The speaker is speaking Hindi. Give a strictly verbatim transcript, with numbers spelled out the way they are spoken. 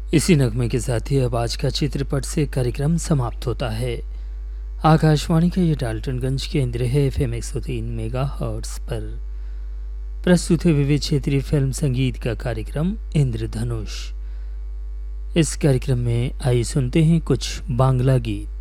इसी नगमे के साथ ही अब आज का चित्रपट से कार्यक्रम समाप्त होता है। आकाशवाणी का ये डाल्टनगंज केंद्र है एफ एम एक सौ तीन मेगा हर्ट्स पर। प्रस्तुत है विविध क्षेत्रीय फिल्म संगीत का कार्यक्रम इंद्रधनुष। इस कार्यक्रम में आइए सुनते हैं कुछ बांग्ला गीत।